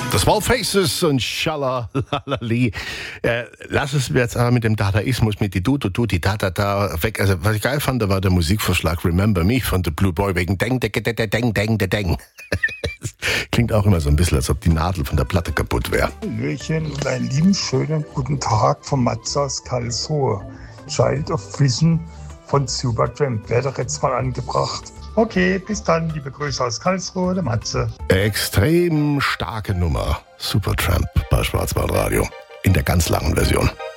Das war Faces und Schalalali. Lass es jetzt aber mit dem Dadaismus, mit die die da weg. Also, was ich geil fand, war der Musikvorschlag Remember Me von The Blue Boy wegen Deng. Klingt auch immer so ein bisschen, als ob die Nadel von der Platte kaputt wäre. Hallöchen und einen lieben, schönen guten Tag vom Matze aus Karlsruhe. Child of Vision von Supertramp wäre doch jetzt mal angebracht. Okay, bis dann, liebe Grüße aus Karlsruhe, der Matze. Extrem starke Nummer. Supertramp bei Schwarzwaldradio. In der ganz langen Version.